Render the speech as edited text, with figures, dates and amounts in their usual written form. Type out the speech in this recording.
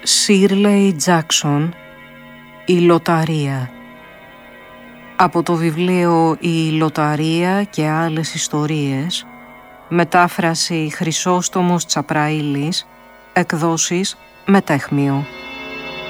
Shirley Jackson, «Η Λοταρία». Από το βιβλίο «Η Λοταρία και άλλες ιστορίες», μετάφραση Χρυσόστομος Τσαπραήλης, εκδόσεις Μετέχμιο.